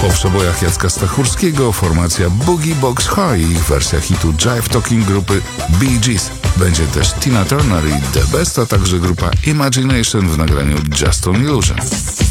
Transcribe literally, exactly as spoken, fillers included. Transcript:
Po przebojach Jacka Stachurskiego formacja Boogie Box High i ich wersja hitu Jive Talking grupy Bee Gees. Będzie też Tina Turner i The Best, a także grupa Imagination w nagraniu Just an Illusion.